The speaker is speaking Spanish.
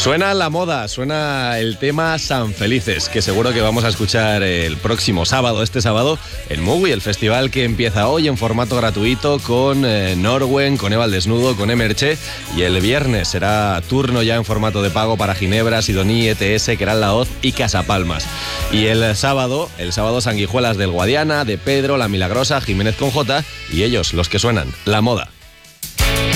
Suena la moda, suena el tema San Felices, que seguro que vamos a escuchar el próximo sábado, este sábado, en Mowi, el festival que empieza hoy en formato gratuito con Norwen, con Eva al Desnudo, con Emerche, y el viernes será turno ya en formato de pago para Ginebra, Sidoní, ETS, Queralt Laoz y Casapalmas. Y el sábado Sanguijuelas del Guadiana, de Pedro, La Milagrosa, Jiménez con J y ellos, los que suenan, La Moda.